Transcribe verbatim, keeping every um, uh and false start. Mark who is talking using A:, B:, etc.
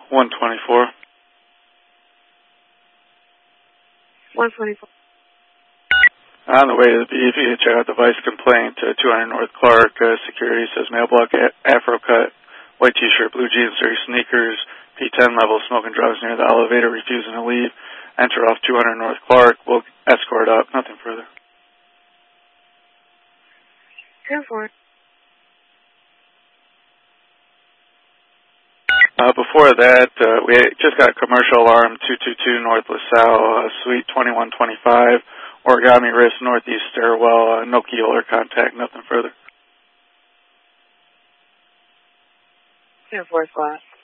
A: one twenty-four.
B: one twenty-four.
A: On the way to the B F E, check out device complaint, uh, two hundred North Clark. Uh, security says mail block, a- afro cut, white t-shirt, blue jeans, dirty sneakers, P ten level, smoking drugs near the elevator, refusing to leave. Enter off two hundred North Clark. We'll escort up. Nothing further.
B: ten four.
A: Uh, before that, uh, we just got commercial alarm two two two North LaSalle, uh, suite twenty-one twenty-five, Origami Wrist, northeast stairwell, uh, no keyhole or contact, nothing further.
B: ten four squad.